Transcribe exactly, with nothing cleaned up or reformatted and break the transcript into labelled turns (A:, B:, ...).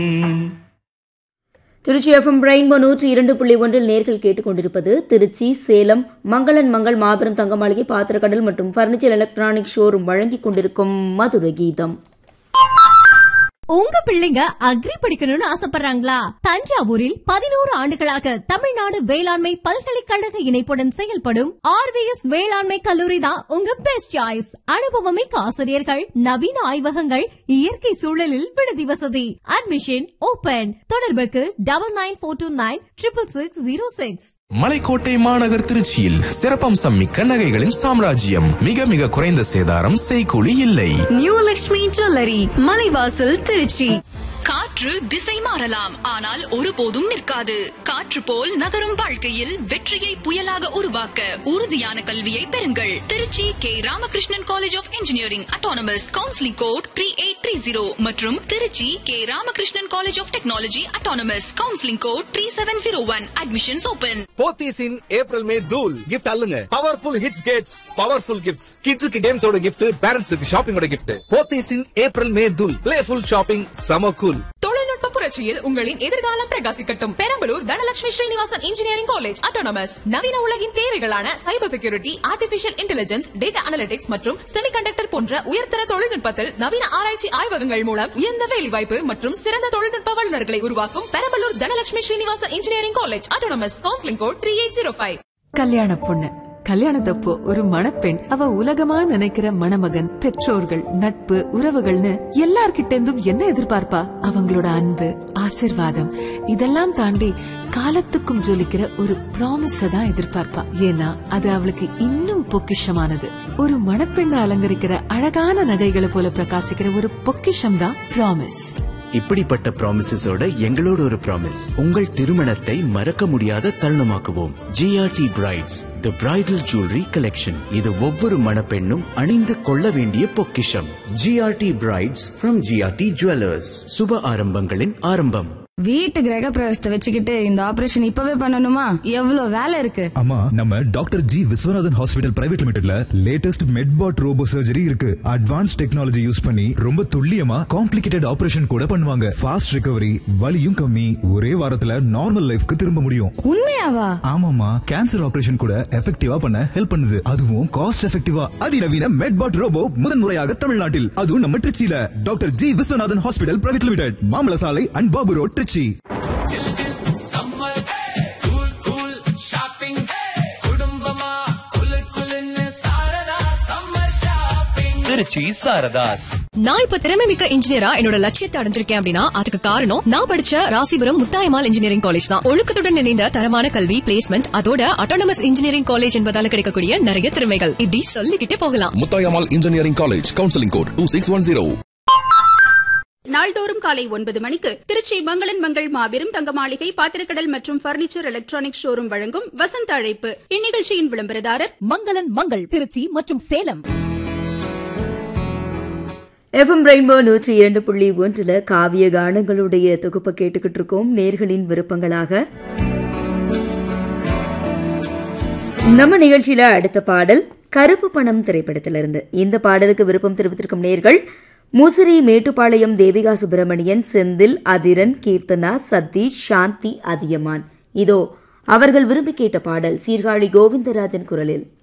A: Trichy FM rainbow நூற்றி இரண்டு புள்ளி ஒன்றில் நேர்கள் கேட்டுக்கொண்டிருப்பது திருச்சி சேலம் மங்களன் மங்கள் மாபெரும் தங்க மாளிகை பாத்திரக்கடல் மற்றும் பர்னிச்சர் எலக்ட்ரானிக் ஷோரூம் வழங்கிக் கொண்டிருக்கும் மதுர கீதம்.
B: உங்க பிள்ளைங்க அக்ரி படிக்கணும்னு ஆசைப்படுறாங்களா? தஞ்சாவூரில் பதினோரு ஆண்டுகளாக தமிழ்நாடு வேளாண்மை பல்கலைக்கழக இணைப்புடன் செயல்படும் ஆர்விஎஸ் வேளாண்மை கல்லூரி தான் உங்க பெஸ்ட் சாய்ஸ். அனுபவமிக்க ஆசிரியர்கள், நவீன ஆய்வகங்கள், இயற்கை சூழலில் விடுதி வசதி. Admission open. தொடர்புக்கு டபுள் நைன் போர் two nine triple six zero six.
C: மலைக்கோட்டை மாநகர் திருச்சியில் சிறப்பம்சம் மிக்க நகைகளின் சாம்ராஜ்யம். மிக மிக குறைந்த சேதாரம், செய்கூலி இல்லை.
D: New Lakshmi jewellery, Malaivasal, Trichy.
E: காற்று திசை மாறலாம், ஆனால் ஒருபோதும் நிற்காது. காற்று போல் நகரும் வாழ்க்கையில் வெற்றியை புயலாக உருவாக்க உறுதியான கல்வியை பெறுங்கள். Trichy K Ramakrishnan college of engineering autonomous, counselling code three eight three zero மற்றும் Trichy K Ramakrishnan college of technology autonomous, counselling code three seven zero one. Admissions open.
F: போத்தீஸின் April May தூள் gift அல்லுங்க. Powerful hits Gates, powerful gifts. கிட்ஸுக்கு கேம்ஸோட gift, பேரண்ட்ஸுக்கு ஷாப்பிங்கோட gift. போத்தீஸின் April May தூள், playful shopping, சம cool.
E: தொழில்நுட்ப புரட்சியில் உங்களின் எதிர்காலம் பிரகாசிக்கட்டும். Perambalur Dhanalakshmi Srinivasan engineering college autonomous நவீன உலகின் தேவைகளான cyber security, artificial intelligence, data analytics மற்றும் செமிகண்டக்டர் போன்ற உயர்தர தொழில்நுட்பத்தில் நவீன ஆராய்ச்சி ஆய்வகங்கள் மூலம் உயர்ந்த வேலைவாய்ப்பு மற்றும் சிறந்த தொழில்நுட்ப வல்லுநர்களை உருவாக்கும் Perambalur Dhanalakshmi Srinivasan engineering college autonomous, counselling code three eight zero five.
G: கல்யாண பொண்ணு கல்யாணத்தப்போ ஒரு மணப்பெண் அவ உலகமா நினைக்கிற மணமகன், பெற்றோர்கள், நட்பு, உறவுகள்னு எல்லார்கிட்ட இருந்தும் என்ன எதிர்பார்ப்பா? அவங்களோட அன்பு, ஆசிர்வாதம் இதெல்லாம் தாண்டி காலத்துக்கும் ஜொலிக்கிற ஒரு ப்ராமிஸ தான் எதிர்பார்ப்பா. ஏன்னா அது அவளுக்கு இன்னும் பொக்கிஷமானது. ஒரு மணப்பெண்ணை அலங்கரிக்கிற அழகான நகைகளை போல பிரகாசிக்கிற ஒரு பொக்கிஷம் தான் ப்ராமிஸ்.
H: இப்படிப்பட்ட ப்ராமிசஸோட எங்களோட ஒரு ப்ராமிஸ், உங்கள் திருமணத்தை மறக்க முடியாத தருணமாக்குவோம். ஜிஆர்டி பிரைட்ஸ், தி பிரைடல் ஜுவல்லரி கலெக்ஷன். இது ஒவ்வொரு மணப்பெண்ணும் அணிந்து கொள்ள வேண்டிய பொக்கிஷம். GRT brides from GRT jewellers. சுப ஆரம்பங்களின் ஆரம்பம்.
I: வீட்டு கிரக பிரவேசத்தை வச்சுக்கிட்டு இந்த ஆபரேஷன் இப்பவே பண்ணணுமா? எவ்வளவு வேலை இருக்கு.
J: அம்மா, நம்ம doctor G Viswanathan hospital private லிமிடெட்ல latest மெட்பாட் robot surgery இருக்கு. அட்வான்ஸ் டெக்னாலஜி யூஸ் பண்ணி ரொம்ப துல்லியமா காம்ப்ளிகேட்டட் ஆபரேஷன் கூட பண்ணுவாங்க. ஃபாஸ்ட் ரிகவரி, வலியும் கம்மி, ஒரே வாரத்துல நார்மல் லைஃப்க்கு திரும்ப முடியும்.
I: உண்மையாவா?
J: ஆமாமா, கேன்சர் ஆபரேஷன் கூட எஃபெக்டிவா பண்ண ஹெல்ப் பண்ணுது. அதுவும் காஸ்ட் எஃபெக்டிவா. அதிநவீன மெட்பாட் ரோபோ முதன்முறையாக தமிழ்நாட்டில், அதுவும் நம்ம திருச்சியில doctor G Viswanathan hospital private limited, மாமல சாலை அண்ட் பாபு ரோட், திருச்சி.
C: திருச்சி சாரதாஸ்.
B: நான் இப்ப திறமை மிக்க இன்ஜினியரா என்னோட லட்சியத்தை அடைஞ்சிருக்கேன் அப்படின்னா அதுக்கு காரணம் நான் படிச்ச ராசிபுரம் முத்தாயம்மாள் இன்ஜினியரிங் காலேஜ் தான். ஒழுக்கத்துடன் இணைந்த தரமான கல்வி, பிளேஸ்மெண்ட், அதோட அட்டானமஸ் இன்ஜினியரிங் காலேஜ் என்பதால கிடைக்கக்கூடிய நிறைய திறமைகள் இப்படி சொல்லிக்கிட்டே போகலாம்.
C: Muthayammal engineering college, counselling code two six one zero.
K: நாள்தோறும் காலை ஒன்பது மணிக்கு திருச்சி மங்களன் மங்கள் மாபெரும் தங்க மாளிகை பாத்திரக்கடல் மற்றும் பர்னிச்சர் எலக்ட்ரானிக் ஷோரூம் வழங்கும் வசந்த அழைப்பு. இந்நிகழ்ச்சியின் விளம்பரதாரர்
B: மங்களன் மங்கள், திருச்சி மற்றும் சேலம்.
A: எஃப்எம் ரெயின்போ நூற்றி இரண்டு புள்ளி ஒன்றுல காவிய கானங்களுடைய தொகுப்பை கேட்டுக்கிட்டு இருக்கோம். நேர்களின் விருப்பங்களாக நம்ம நிகழ்ச்சியில அடுத்த பாடல் கருப்பு பணம் திரைப்படத்திலிருந்து. இந்த பாடலுக்கு விருப்பம் தெரிவித்திருக்கும் நேர்கள் முசிறி, மேட்டுப்பாளையம், தேவிகா சுப்பிரமணியன், செந்தில், அதிரன், கீர்த்தனா, சதீஷ், சாந்தி, அதியமான். இதோ அவர்கள் விரும்பி கேட்ட பாடல் சீர்காழி கோவிந்தராஜன் குரலில்.